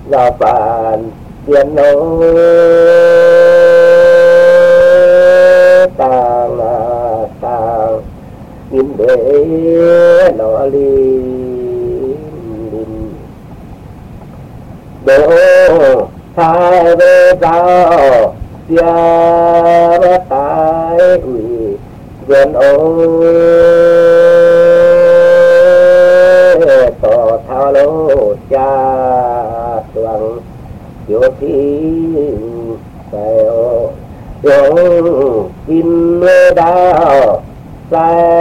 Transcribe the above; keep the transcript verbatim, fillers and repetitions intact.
เราปานเดียนโนต่างต่างยินเดนอลีลินโดทายเวเจ้าเสียมาตายอุ้ยเวียนโอต่อเท้าโลจาสวงโยทีใส่โอยงกินเวดาวใส่